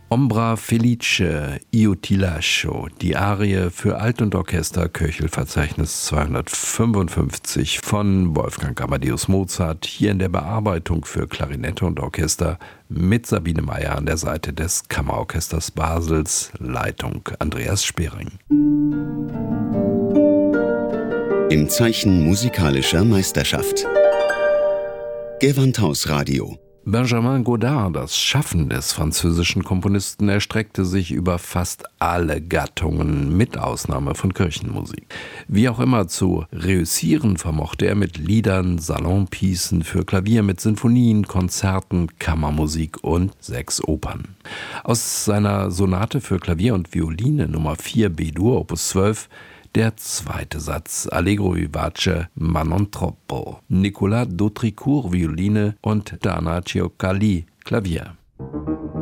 Ombra Felice, Io ti lascio, die Arie für Alt- und Orchester, Köchelverzeichnis 255 von Wolfgang Amadeus Mozart, hier in der Bearbeitung für Klarinette und Orchester mit Sabine Meyer an der Seite des Kammerorchesters Basels, Leitung Andreas Spering. Im Zeichen musikalischer Meisterschaft. Gewandhausradio. Benjamin Godard, das Schaffen des französischen Komponisten, erstreckte sich über fast alle Gattungen, mit Ausnahme von Kirchenmusik. Wie auch immer zu reüssieren vermochte er mit Liedern, Salonpiecen für Klavier, mit Sinfonien, Konzerten, Kammermusik und 6 Opern. Aus seiner Sonate für Klavier und Violine Nummer 4 B-Dur, Opus 12, der zweite Satz, Allegro vivace ma non troppo, Nicolas Dautricourt, Violine und Dana Cioccali, Klavier.